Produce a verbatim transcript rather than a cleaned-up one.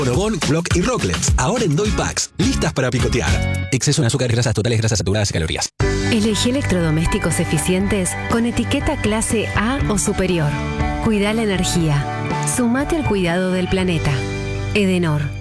Bonobón, Block y Rocklets, ahora en Doy Packs, listas para picotear. Exceso en azúcar, grasas totales, grasas saturadas y calorías. Elegí electrodomésticos eficientes con etiqueta clase A o superior. Cuida la energía. Sumate al cuidado del planeta. Edenor.